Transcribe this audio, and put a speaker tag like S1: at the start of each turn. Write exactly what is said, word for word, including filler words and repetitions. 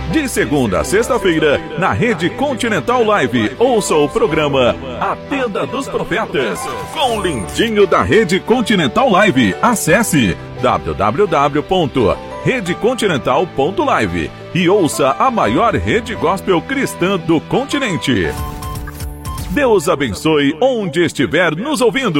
S1: De segunda a sexta-feira, na Rede Continental Live, ouça o programa A Tenda dos Profetas, com o lindinho da Rede Continental Live. Acesse w w w ponto rede continental ponto live e ouça a maior rede gospel cristã do continente. Deus abençoe onde estiver nos ouvindo.